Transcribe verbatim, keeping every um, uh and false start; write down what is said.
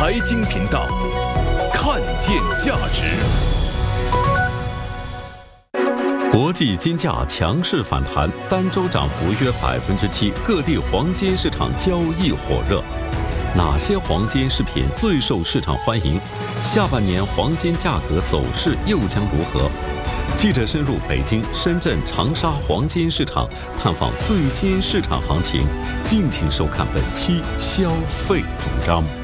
财经频道，看见价值。 国际金价强势反弹，单周涨幅约百分之七，各地黄金市场交易火热。哪些黄金饰品最受市场欢迎？下半年黄金价格走势又将如何？记者深入北京、深圳、长沙黄金市场，探访最新市场行情。敬请收看本期消费主张。